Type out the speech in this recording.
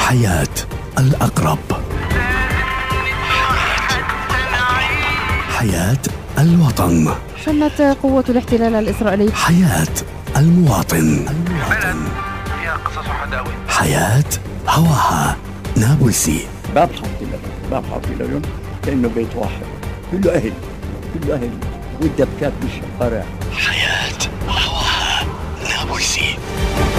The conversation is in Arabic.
حياة الأقرب، حياة الوطن، شنت قوة الاحتلال الإسرائيلي حياة المواطن، فيها قصص وحداوي، حياة هواها نابلسي. ببحث في لون كأنه بيت واحد، كله أهل والدبكات بالشوارع. حياة هواها نابلسي.